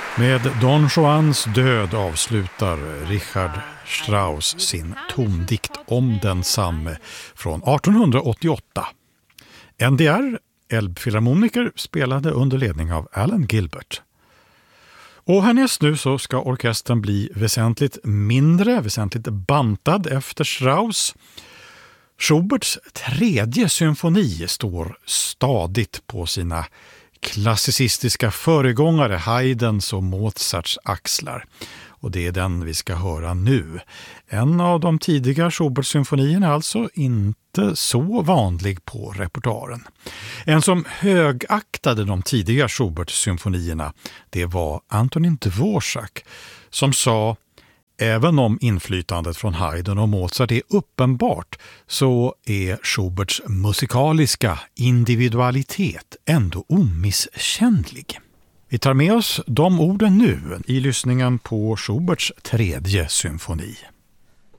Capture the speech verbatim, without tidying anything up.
Med Don Juans död avslutar Richard Strauss sin tondikt om densamme från arton åttioåtta. N D R, Elbphilharmoniker, spelade under ledning av Alan Gilbert. Och härnäst nu så ska orkestern bli väsentligt mindre, väsentligt bantad efter Strauss. Schuberts tredje symfoni står stadigt på sina klassicistiska föregångare Haydns och Mozarts axlar. Och det är den vi ska höra nu. En av de tidiga Schubert-symfonierna är alltså inte så vanlig på repertoaren. En som högaktade de tidiga Schubert-symfonierna, det var Antonin Dvorak, som sa: även om inflytandet från Haydn och Mozart är uppenbart, så är Schuberts musikaliska individualitet ändå omisskännlig. Vi tar med oss de orden nu i lyssningen på Schuberts tredje symfoni.